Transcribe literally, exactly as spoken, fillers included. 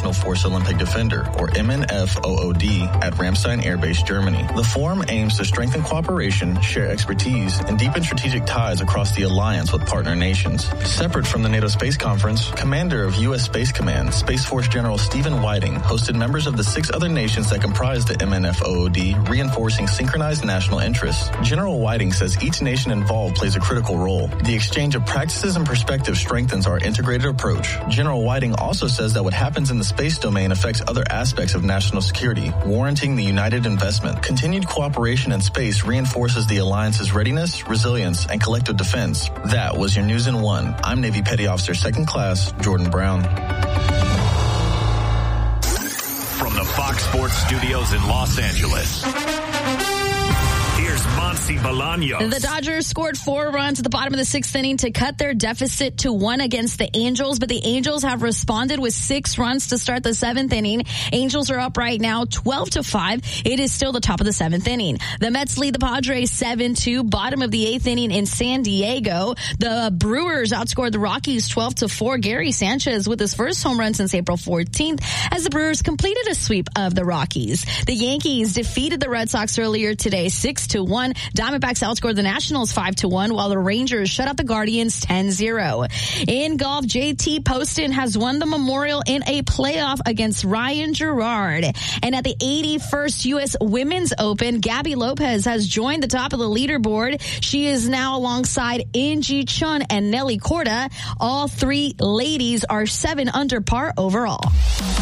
Multinational Force Olympic Defender, or M N F O O D, at Ramstein Air Base, Germany. The forum aims to strengthen cooperation, share expertise, and deepen strategic ties across the alliance with partner nations. Separate from the NATO Space Conference, Commander of U S Space Command, Space Force General Stephen Whiting, hosted members of the six other nations that comprise the M N F O O D, reinforcing synchronized national interests. General Whiting says each nation involved plays a critical role. The exchange of practices and perspectives strengthens our integrated approach. General Whiting also says that what happens in the space domain affects other aspects of national security, warranting the united investment. Continued cooperation in space reinforces the alliance's readiness, resilience, and collective defense. That was your News in One. I'm Navy Petty Officer Second Class Jordan Brown. From the Fox Sports Studios in Los Angeles, here's Monty Bolaños. The Dodgers scored four runs at the bottom of the sixth inning to cut their deficit to one against the Angels, but the Angels have responded with six runs to start the seventh inning. Angels are up right now twelve to five. It is still the top of the seventh inning. The Mets lead the Padres seven two, bottom of the eighth inning in San Diego. The Brewers outscored the Rockies twelve to four. Gary Sanchez with his first home run since April fourteenth as the Brewers completed a sweep of the Rockies. The Yankees defeated the Red Sox earlier today six to one. Diamondbacks outscored the Nationals five to one, while the Rangers shut out the Guardians ten zero. In golf, J T Poston has won the Memorial in a playoff against Ryan Gerard. And at the eighty-first U S Women's Open, Gabby Lopez has joined the top of the leaderboard. She is now alongside Angie Chun and Nelly Corda. All three ladies are seven under par overall.